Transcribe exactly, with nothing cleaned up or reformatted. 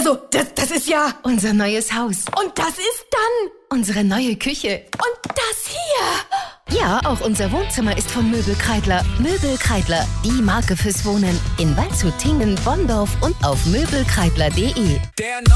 Also, das, das ist ja... Unser neues Haus. Und das ist dann... Unsere neue Küche. Und das hier... Ja, auch unser Wohnzimmer ist von Möbel Kreidler. Möbel Kreidler, die Marke fürs Wohnen. In Waldshut, Tingen, Bonndorf und auf möbelkreidler punkt de. Der